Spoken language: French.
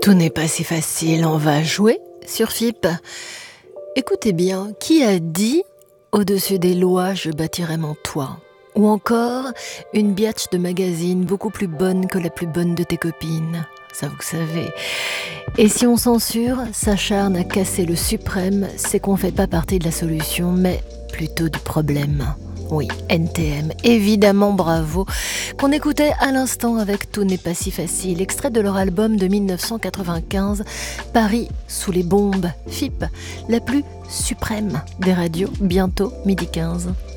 Tout n'est pas si facile, on va jouer sur FIP. Écoutez bien, qui a dit « Au-dessus des lois, je bâtirai mon toit » ou encore « Une biatch de magazine beaucoup plus bonne que la plus bonne de tes copines ». Ça, vous savez. Et si on censure, s'acharne à casser le suprême, c'est qu'on fait pas partie de la solution, mais plutôt du problème. Oui, NTM, évidemment, bravo, qu'on écoutait à l'instant avec Tout n'est pas si facile, extrait de leur album de 1995, Paris sous les bombes, FIP, la plus suprême des radios, bientôt 12h15.